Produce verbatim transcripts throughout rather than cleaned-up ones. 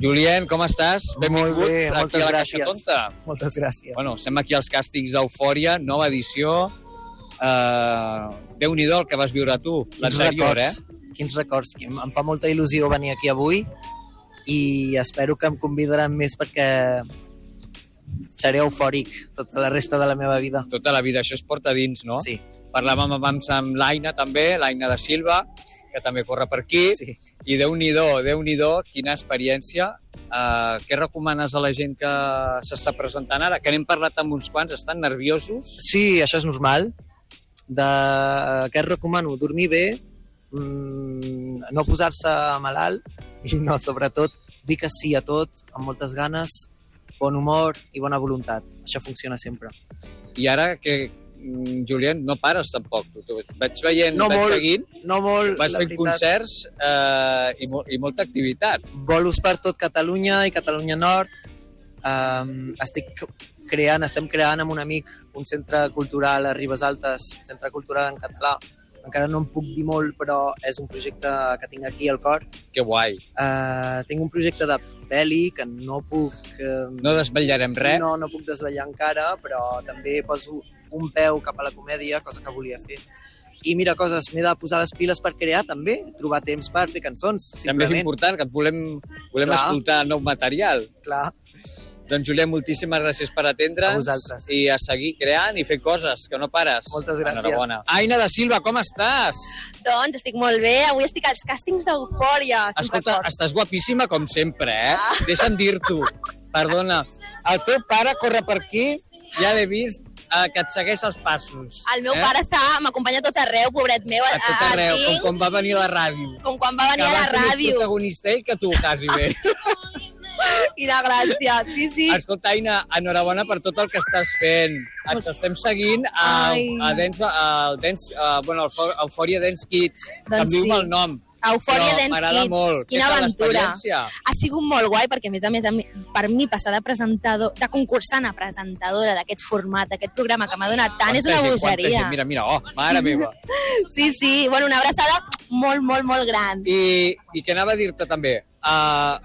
Julien, com estàs? Benvingut Molt bé, moltes aquí a la gràcies. Caixa Tonta. Moltes gràcies. Bueno, estem aquí als càstings d'Eufòria, nova edició. Uh, Déu-n'hi-do el que vas viure tu, l'anterior, eh? Quins records. Em, em fa molta il·lusió venir aquí avui i espero que em convidaran més perquè seré eufòric tota la resta de la meva vida. Tota la vida, això es porta dins, no? Sí. Parlàvem abans amb l'Aina també, l'Aina de Silva, que també corre per aquí. Sí. I Déu-n'hi-do, Déu-n'hi-do, quina experiència. Uh, què recomanes a la gent que s'està presentant ara? Que n'hem parlat amb uns quants, estan nerviosos? Sí, això és normal. De... Què et recomano? Dormir bé, mmm, no posar-se malalt i no, sobretot, dir que sí a tot, amb moltes ganes, bon humor i bona voluntat. Això funciona sempre. I ara que, Julien, no pares tampoc. Vaig veient, no vaig molt, seguint, no molt, vas fent concerts eh, i, mo i molta activitat. Bolos per tot Catalunya i Catalunya Nord. Um, estic creant, estem creant amb un amic un centre cultural a Ribes Altes, centre cultural en català. Encara no en puc dir molt, però és un projecte que tinc aquí al cor. Que guai. Uh, tinc un projecte de pel·li que no puc... Uh, no desvetllarem res? No, no puc desvetllar encara, però també poso un peu cap a la comèdia, cosa que volia fer. I mira, coses, m'he de posar les piles per crear també, trobar temps per fer cançons, simplement. També és important, que et volem, volem escoltar nou material. Clar. Doncs, Julien, moltíssimes gràcies per atendre'ns i a seguir creant i fer coses, que no pares. Moltes gràcies. Enhorabona. Aina de Silva, com estàs? Doncs estic molt bé, avui estic als càstings d'Eufòria. Escolta, estàs guapíssima com sempre, eh? Ah. Deixa'm dir-t'ho. Perdona. El teu pare corre per aquí, ja l'he vist, eh, que et segueix els passos. El meu eh? pare està, m'acompanya a tot arreu, pobret meu. A tot arreu, com quan va venir a la ràdio. Com quan va venir que a la ràdio. Que va ser ràdio. més protagonista ell que tu, quasi bé. Quina gràcia, sí, sí. Escolta, Aina, enhorabona per tot el que estàs fent. Et estem seguint a, a, Dance, a, Dance, a, bueno, a Eufòria Dance Kids, doncs que em diu sí. El nom. Eufòria Dance Kids, molt. Quina aventura. Ha sigut molt guai perquè, a més a més, per mi passar de presentador, de concursant a presentadora d'aquest format, d'aquest programa que m'ha donat tant, és una bogeria. Mira, mira, oh, mare meva. Sí, sí, bueno, una abraçada molt, molt, molt gran. I, i què anava a dir-te també? Uh,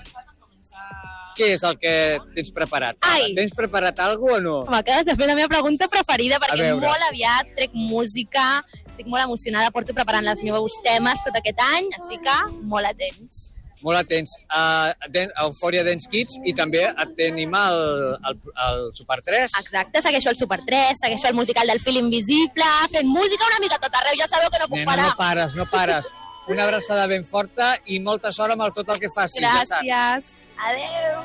Què és el que tens preparat? Ai. Tens preparat alguna cosa o no? M'acabes de fer la meva pregunta preferida perquè molt aviat trec música, estic molt emocionada, porto preparant els meus temes tot aquest any, així que molt atents. Molt atents. Uh, Eufòria Dance Kids i també et tenim al, al, al Super tres. Exacte, segueixo el Super tres, segueixo el musical del Fil Invisible, fent música una mica tot arreu, ja sabeu que no puc Nena, parar. no pares, no pares. Una abraçada ben forta i molta sort amb el tot el que facis. Gràcies. Ja adéu.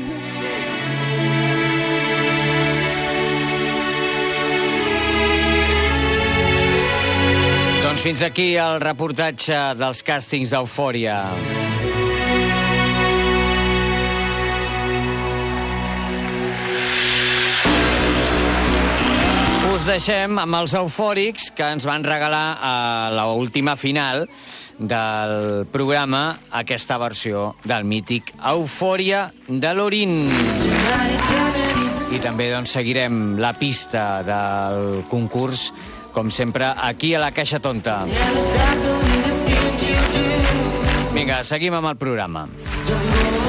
Doncs fins aquí el reportatge dels càstings d'Eufòria. Us deixem amb els eufòrics que ens van regalar a l'última final del programa aquesta versió del mític Eufòria de l'Orin. I també doncs, seguirem la pista del concurs, com sempre, aquí a la Caixa Tonta. Vinga, seguim amb el programa.